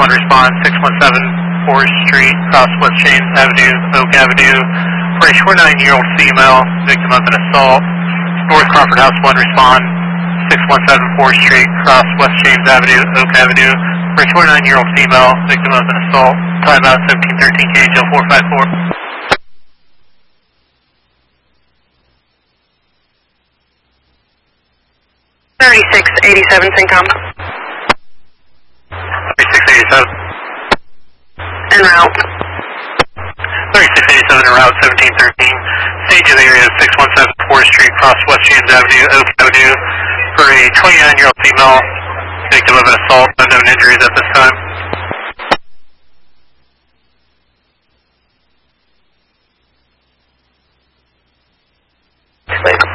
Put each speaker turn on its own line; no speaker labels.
1 respond, 617 4th Street, cross West James Avenue, Oak Avenue, for a 29-year-old female, victim of an assault. North Crawford House 1 respond, 617 4th Street, cross West James Avenue, Oak Avenue, for a 29-year-old female, victim of an assault. Timeout 1713 KHL 454.
3687 Syncom.
3687.
En route.
3687 en route 1713. Stage of the area 617 4th Street, cross West James Avenue, Oak Avenue, for a 29-year-old female, victim of an assault, unknown injuries at this time.
Wait,